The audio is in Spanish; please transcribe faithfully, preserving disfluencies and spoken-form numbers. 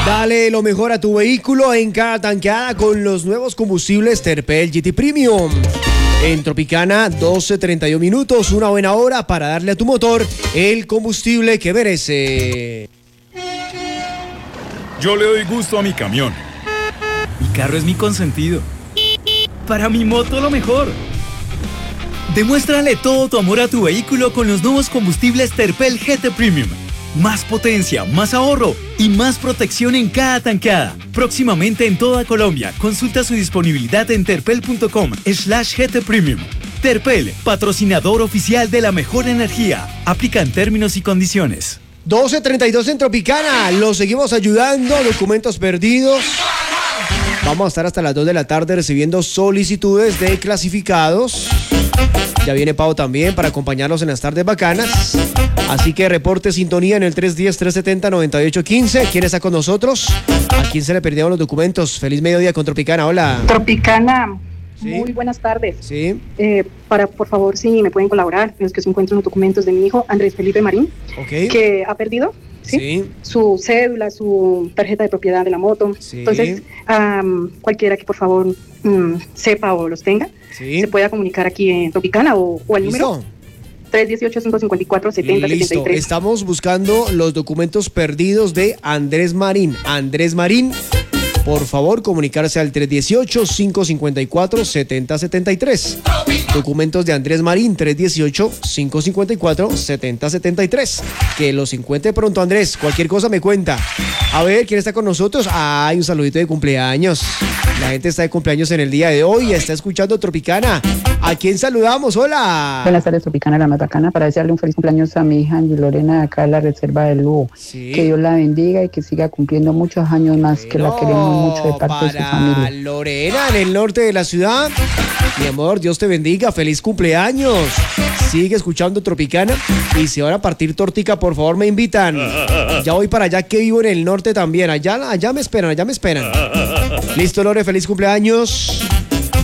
Dale lo mejor a tu vehículo en cada tanqueada con los nuevos combustibles Terpel G T Premium. En Tropicana, doce treinta y uno minutos, una buena hora para darle a tu motor el combustible que merece. Yo le doy gusto a mi camión. Mi carro es mi consentido. Para mi moto lo mejor. Demuéstrale todo tu amor a tu vehículo con los nuevos combustibles Terpel G T Premium. Más potencia, más ahorro y más protección en cada tanqueada. Próximamente en toda Colombia. Consulta su disponibilidad en terpel.com slash GT Premium. Terpel, patrocinador oficial de la mejor energía. Aplican términos y condiciones. doce treinta y dos en Tropicana. Los seguimos ayudando. Documentos perdidos. Vamos a estar hasta las dos de la tarde recibiendo solicitudes de clasificados. Ya viene Pau también para acompañarlos en las tardes bacanas. Así que reporte sintonía en el tres uno cero, tres siete cero, nueve ocho uno cinco. ¿Quién está con nosotros? ¿A quién se le perdieron los documentos? Feliz mediodía con Tropicana. Hola. Tropicana, ¿sí? Muy buenas tardes. Sí. Eh, para, por favor, si me pueden colaborar en los que se encuentran los documentos de mi hijo, Andrés Felipe Marín, Ok. que ha perdido, ¿sí? Sí. Su cédula, su tarjeta de propiedad de la moto. Sí. Entonces, um, cualquiera que por favor um, sepa o los tenga, Sí. se pueda comunicar aquí en Tropicana o, o al ¿Listo? número tres uno ocho, cinco cinco cuatro, siete cero siete Listo, tres. estamos buscando los documentos perdidos de Andrés Marín. Andrés Marín, por favor, comunicarse al tres uno ocho, cinco cinco cuatro, siete cero siete tres. Documentos de Andrés Marín, tres uno ocho, cinco cinco cuatro, siete cero siete tres. Que los encuentre pronto, Andrés. Cualquier cosa me cuenta. A ver, ¿quién está con nosotros? Ay, un saludito de cumpleaños. La gente está de cumpleaños en el día de hoy y está escuchando Tropicana. ¿A quién saludamos? Hola. Buenas tardes, Tropicana, la más bacana, para desearle un feliz cumpleaños a mi hija Angie Lorena de acá en la Reserva del Lugo. Sí. Que Dios la bendiga y que siga cumpliendo muchos años más, que la queremos mucho de parte de su Para familia. Lorena, en el norte de la ciudad. Mi amor, Dios te bendiga, feliz cumpleaños. Sigue escuchando Tropicana y si van a partir tortica, por favor me invitan. Ya voy para allá que vivo en el norte también. Allá, allá me esperan, allá me esperan. Listo, Lore, feliz cumpleaños.